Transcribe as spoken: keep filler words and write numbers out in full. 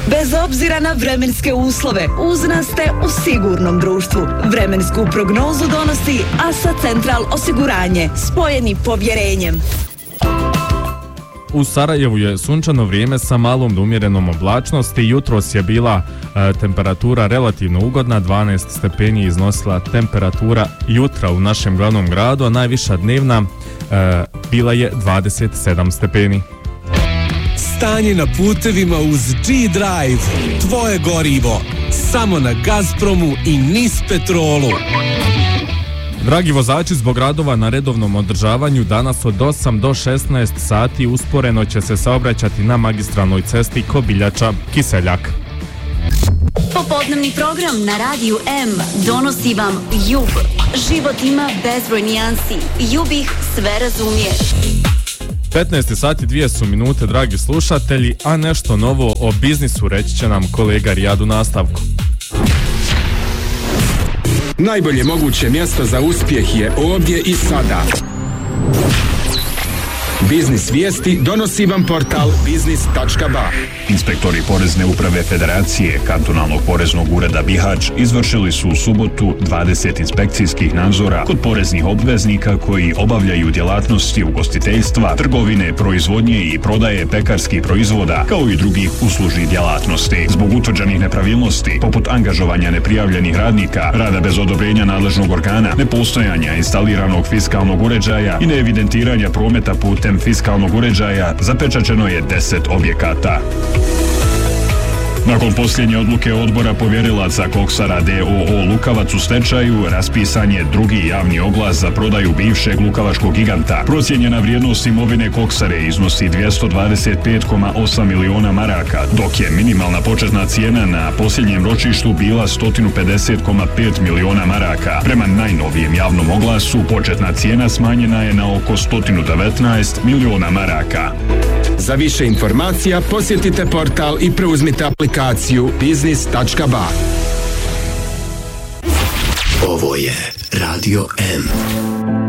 Bez obzira na vremenske uslove, uz nas ste u sigurnom društvu. Vremensku prognozu donosi Asa Central osiguranje, spojeni povjerenjem. U Sarajevu je sunčano vrijeme sa malom do umjerenom oblačnosti. Jutros je bila e, temperatura relativno ugodna, dvanaest stepeni iznosila temperatura jutra u našem glavnom gradu, a najviša dnevna e, bila je dvadeset sedam stepeni. Stanje na putevima uz G-Drive, tvoje gorivo, samo na Gazpromu i Nis Petrolu. Dragi vozači, zbog radova na redovnom održavanju danas od osam do šesnaest sati usporeno će se saobraćati na magistralnoj cesti Kobiljača Kiseljak. Popodnevni program na Radiju M donosi vam Jub. Život ima bezbroj nijansi. Jub ih sve razumije. petnaest sati dvije su minute, dragi slušatelji, a nešto novo o biznisu reći će nam kolega Rijad u nastavku. Najbolje moguće mjesto za uspjeh je ovdje i sada. Biznis vijesti donosi vam portal biznis tačka ba. Inspektori Porezne uprave Federacije Kantonalnog poreznog ureda Bihać izvršili su u subotu dvadeset inspekcijskih nadzora kod poreznih obveznika koji obavljaju djelatnosti ugostiteljstva, trgovine, proizvodnje i prodaje pekarskih proizvoda, kao i drugih uslužnih djelatnosti. Zbog utvrđenih nepravilnosti, poput angažovanja neprijavljenih radnika, rada bez odobrenja nadležnog organa, nepostojanja instaliranog fiskalnog uređaja i neevidentiranja prometa putem fiskalnog uređaja, zapečaćeno je deset objekata. Nakon posljednje odluke odbora povjerilaca Koksara d o o Lukavac u stečaju, raspisan je drugi javni oglas za prodaju bivšeg lukavačkog giganta. Procijenjena vrijednost imovine Koksare iznosi dvjesto dvadeset pet zarez osam miliona maraka, dok je minimalna početna cijena na posljednjem ročištu bila sto pedeset zarez pet miliona maraka. Prema najnovijem javnom oglasu, početna cijena smanjena je na oko sto devetnaest miliona maraka. Za više informacija posjetite portal i preuzmite aplikaciju biznis tačka ba. Ovo je Radio M.